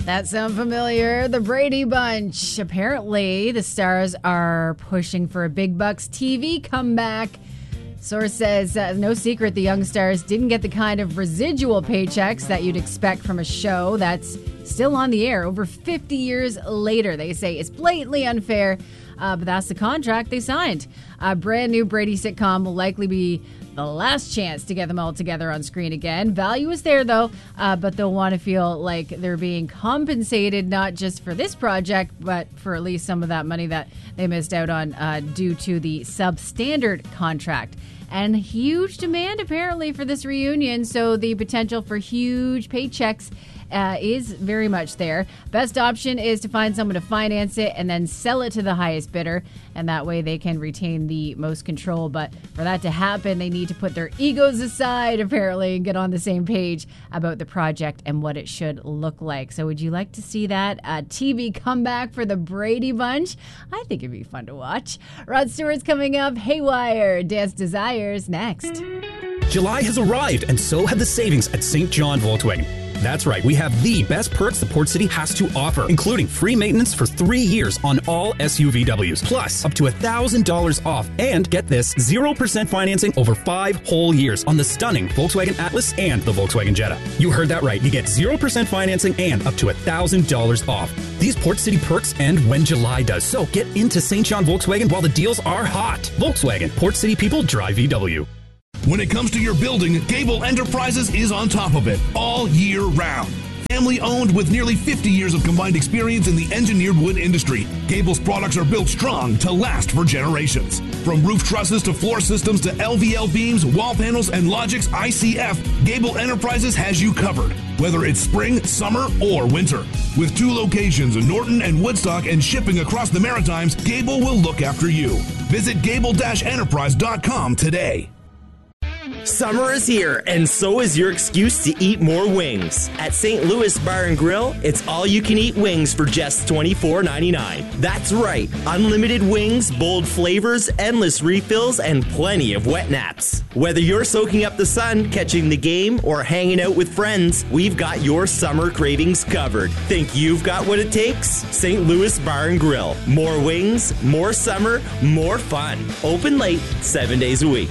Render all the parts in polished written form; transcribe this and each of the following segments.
That sound familiar? The Brady Bunch. Apparently, the stars are pushing for a big bucks TV comeback. Source says, no secret, the young stars didn't get the kind of residual paychecks that you'd expect from a show that's still on the air over 50 years later. They say it's blatantly unfair, but that's the contract they signed. A brand new Brady sitcom will likely be the last chance to get them all together on screen again. Value is there, though, but they'll want to feel like they're being compensated not just for this project, but for at least some of that money that they missed out on due to the substandard contract. And huge demand, apparently, for this reunion, so the potential for huge paychecks is very much there. Best option is to find someone to finance it and then sell it to the highest bidder, and that way they can retain the most control. But for that to happen, they need to put their egos aside, apparently, and get on the same page about the project and what it should look like. So would you like to see that TV comeback for the Brady Bunch? I think it'd be fun to watch. Rod Stewart's coming up. Haywire, Dance Desires, next. July has arrived, and so have the savings at St. John Volkswagen. That's right, we have the best perks the Port City has to offer, including free maintenance for 3 years on all SUVWs, plus up to $1,000 off. And get this, 0% financing over 5 whole years on the stunning Volkswagen Atlas and the Volkswagen Jetta. You heard that right, you get 0% financing and up to $1,000 off. These Port City perks end when July does, so get into St. John Volkswagen while the deals are hot. Volkswagen, Port City people drive VW. When it comes to your building, Gable Enterprises is on top of it all year round. Family owned with nearly 50 years of combined experience in the engineered wood industry, Gable's products are built strong to last for generations. From roof trusses to floor systems to LVL beams, wall panels, and Logix ICF, Gable Enterprises has you covered, whether it's spring, summer, or winter. With 2 locations in Norton and Woodstock and shipping across the Maritimes, Gable will look after you. Visit gable-enterprise.com today. Summer is here, and so is your excuse to eat more wings. At St. Louis Bar and Grill, it's all-you-can-eat wings for just $24.99. That's right, unlimited wings, bold flavors, endless refills, and plenty of wet naps. Whether you're soaking up the sun, catching the game, or hanging out with friends, we've got your summer cravings covered. Think you've got what it takes? St. Louis Bar and Grill. More wings, more summer, more fun. Open late, 7 days a week.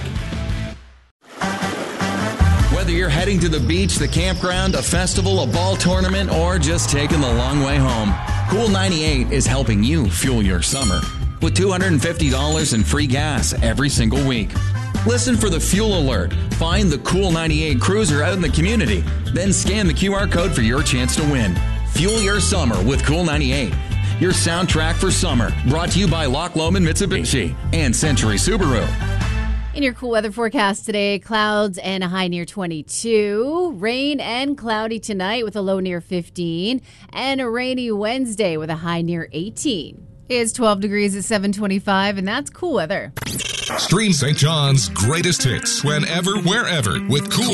Whether you're heading to the beach, the campground, a festival, a ball tournament, or just taking the long way home, Cool 98 is helping you fuel your summer with $250 in free gas every single week. Listen for the fuel alert. Find the Cool 98 cruiser out in the community. Then scan the QR code for your chance to win. Fuel your summer with Cool 98. Your soundtrack for summer. Brought to you by Loch Lomond Mitsubishi and Century Subaru. In your cool weather forecast today, clouds and a high near 22. Rain and cloudy tonight with a low near 15. And a rainy Wednesday with a high near 18. It's 12 degrees at 7:25, and that's cool weather. Stream St. John's greatest hits whenever, wherever with Cool